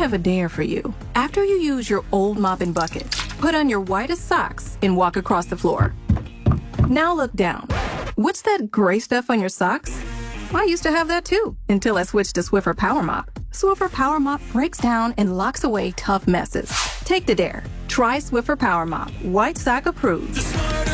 have a dare for you. After you use your old mopping bucket, put on your whitest socks and walk across the floor. Now look down. What's that gray stuff on your socks? I used to have that too, until I switched to Swiffer Power Mop. Swiffer Power Mop breaks down and locks away tough messes. Take the dare. Try Swiffer Power Mop. White sock approved.